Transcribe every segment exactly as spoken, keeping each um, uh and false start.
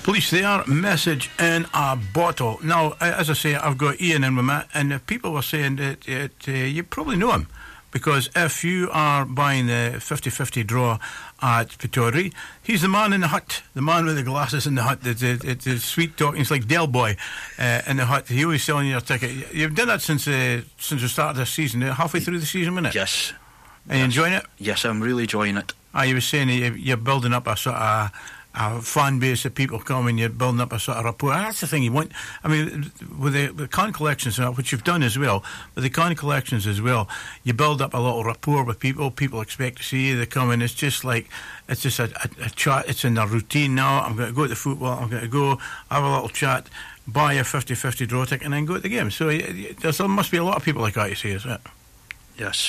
Police there, message in a bottle. Now, as I say, I've got Ian in with me, and the people were saying that, that uh, you probably know him, because if you are buying the fifty-fifty draw at Pitori, he's the man in the hut, the man with the glasses in the hut, the, the, the, the sweet talking. It's like Del Boy uh, in the hut. He always selling your ticket. You've done that since uh, since the start of this season, halfway through the season, isn't it? Yes. Are you yes. enjoying it? Yes, I'm really enjoying it. Ah, you were saying you're building up a sort of a fan base of people coming, you're building up a sort of rapport. That's the thing you want. I mean, with the, the con collections, which you've done as well, with the con collections as well, you build up a little rapport with people. People expect to see you. They come in. It's just like, it's just a, a, a chat. It's in their routine now. I'm going to go to the football. I'm going to go have a little chat, buy a fifty-fifty draw ticket, and then go to the game. So there must be a lot of people like that, you see, is it? Yes.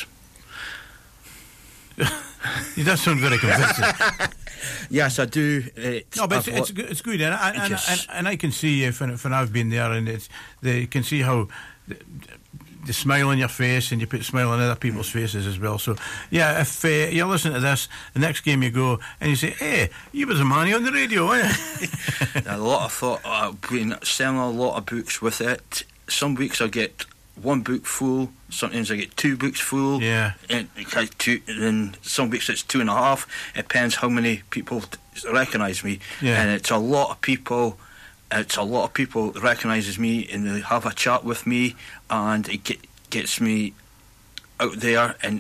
You don't sound very convincing. Yes, I do. It's, no, but it's, it's good. It's good, and I, and, yes. and, and I can see if when I've been there, and it's they can see how the, the smile on your face, and you put a smile on other people's faces as well. So, yeah, if uh, you're listening to this, the next game you go and you say, "Hey, you was a man on the radio," eh? A lot of thought. I've been selling a lot of books with it. Some weeks I get one book full. Sometimes I get two books full. Yeah. And two, then some weeks it's two and a half. It depends how many people recognise me. Yeah. And it's a lot of people. It's a lot of people that recognises me and they have a chat with me, and it get, gets me out there and